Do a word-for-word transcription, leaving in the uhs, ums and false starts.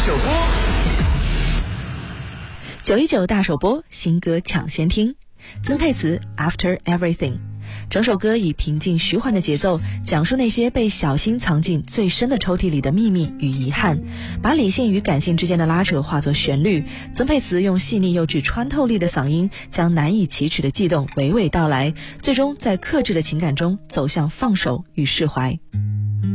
首播。 九一九大首播，新歌抢先听。曾沛慈 After Everything， 整首歌以平静徐缓的节奏，讲述那些被小心藏进最深的抽屉里的秘密与遗憾，把理性与感性之间的拉扯化作旋律。曾沛慈用细腻又具穿透力的嗓音，将难以启齿的悸动娓娓道来，最终在克制的情感中走向放手与释怀。